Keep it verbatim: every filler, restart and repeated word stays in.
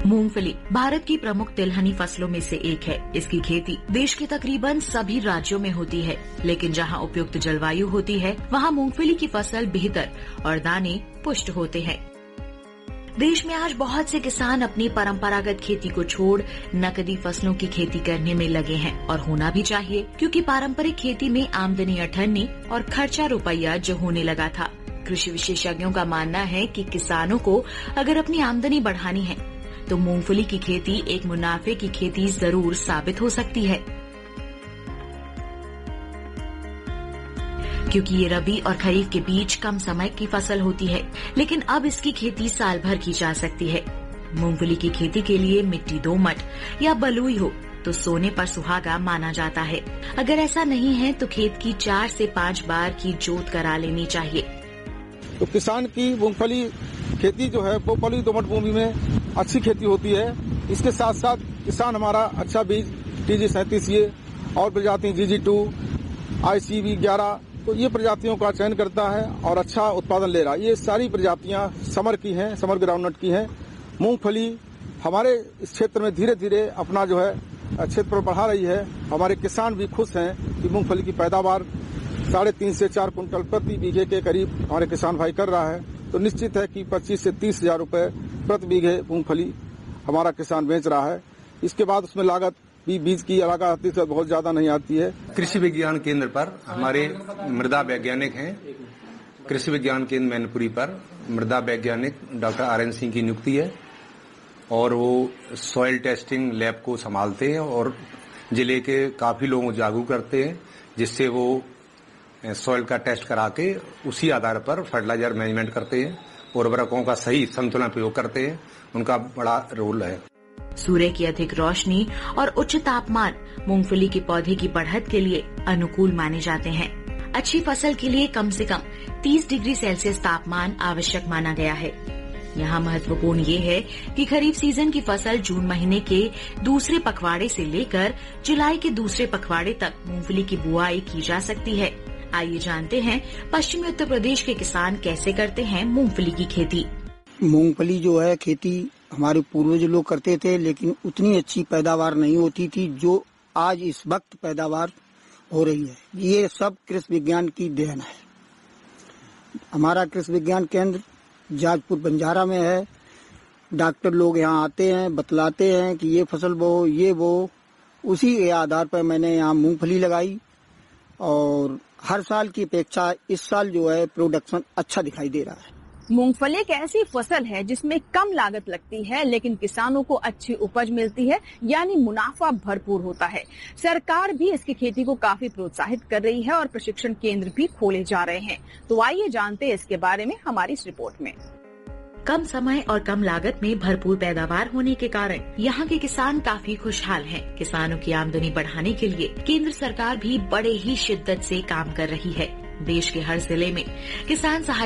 मूंगफली भारत की प्रमुख तिलहनी फसलों में से एक है। इसकी खेती देश के तकरीबन सभी राज्यों में होती है, लेकिन जहां उपयुक्त जलवायु होती है वहां मूंगफली की फसल बेहतर और दाने पुष्ट होते हैं। देश में आज बहुत से किसान अपनी परंपरागत खेती को छोड़ नकदी फसलों की खेती करने में लगे हैं और होना भी चाहिए, क्योंकि पारंपरिक खेती में आमदनी अठन्नी और खर्चा रुपया जो होने लगा था। कृषि विशेषज्ञों का मानना है कि किसानों को अगर अपनी आमदनी बढ़ानी है तो मूंगफली की खेती एक मुनाफे की खेती जरूर साबित हो सकती है, क्योंकि ये रबी और खरीफ के बीच कम समय की फसल होती है, लेकिन अब इसकी खेती साल भर की जा सकती है। मूंगफली की खेती के लिए मिट्टी दोमट या बलुई हो तो सोने पर सुहागा माना जाता है। अगर ऐसा नहीं है तो खेत की चार से पाँच बार की जोत करा लेनी चाहिए। तो किसान की मूंगफली खेती जो है वो बलुई दोमट भूमि में अच्छी खेती होती है। इसके साथ साथ किसान हमारा अच्छा बीज टी जी सैंतीस ये और प्रजाति जी जी टू आई सी वी ग्यारह तो ये प्रजातियों का चयन करता है और अच्छा उत्पादन ले रहा है। ये सारी प्रजातियां समर की हैं, समर ग्राउंडनट की हैं। मूंगफली हमारे इस क्षेत्र में धीरे धीरे अपना जो है क्षेत्र पर बढ़ा रही है। हमारे किसान भी खुश हैं कि मूंगफली की पैदावार साढ़े तीन से चार कुंटल प्रति बीघे के करीब हमारे किसान भाई कर रहा है। तो निश्चित है कि पच्चीस से तीस हजार रूपये प्रति बीघे मूंगफली हमारा किसान बेच रहा है। इसके बाद उसमें लागत भी बीज की लागत आती है, बहुत ज्यादा नहीं आती है। कृषि विज्ञान केंद्र पर हमारे मृदा वैज्ञानिक हैं। कृषि विज्ञान केंद्र मैनपुरी पर मृदा वैज्ञानिक डॉक्टर आर एन सिंह की नियुक्ति है और वो सॉइल टेस्टिंग लैब को संभालते हैं और जिले के काफी लोगों को जागरूक करते हैं, जिससे वो सॉइल का टेस्ट करा के उसी आधार पर फर्टिलाइजर मैनेजमेंट करते हैं, उर्वरकों का सही संतुलन प्रयोग करते हैं। उनका बड़ा रोल है। सूर्य की अधिक रोशनी और उच्च तापमान मूंगफली के पौधे की बढ़त के लिए अनुकूल माने जाते हैं। अच्छी फसल के लिए कम से कम तीस डिग्री सेल्सियस तापमान आवश्यक माना गया है। यहाँ महत्वपूर्ण ये है कि खरीफ सीजन की फसल जून महीने के दूसरे पखवाड़े से लेकर जुलाई के दूसरे पखवाड़े तक मूंगफली की बुआई की जा सकती है। आइए जानते हैं पश्चिमी उत्तर प्रदेश के किसान कैसे करते हैं मूंगफली की खेती। मूंगफली जो है खेती हमारे पूर्वज लोग करते थे, लेकिन उतनी अच्छी पैदावार नहीं होती थी जो आज इस वक्त पैदावार हो रही है। ये सब कृषि विज्ञान की देन है। हमारा कृषि विज्ञान केंद्र जाजपुर बंजारा में है। डॉक्टर लोग यहाँ आते हैं, बतलाते हैं कि ये फसल बो, ये बो। उसी के आधार पर मैंने यहाँ मूंगफली लगाई और हर साल की अपेक्षा इस साल जो है प्रोडक्शन अच्छा दिखाई दे रहा है। मूंगफली एक ऐसी फसल है जिसमें कम लागत लगती है, लेकिन किसानों को अच्छी उपज मिलती है, यानी मुनाफा भरपूर होता है। सरकार भी इसकी खेती को काफी प्रोत्साहित कर रही है और प्रशिक्षण केंद्र भी खोले जा रहे हैं। तो आइए जानते हैं इसके बारे में हमारी इस रिपोर्ट में। कम समय और कम लागत में भरपूर पैदावार होने के कारण यहाँ के किसान काफी खुशहाल हैं। किसानों की आमदनी बढ़ाने के लिए केंद्र सरकार भी बड़े ही शिद्दत से काम कर रही है। देश के हर जिले में किसान सहायता